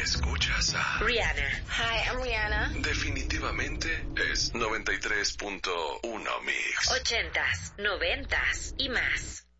Escuchas a Rihanna. Hi, I'm Rihanna. Definitivamente es 93.1 Mix. 80s, 90s y más.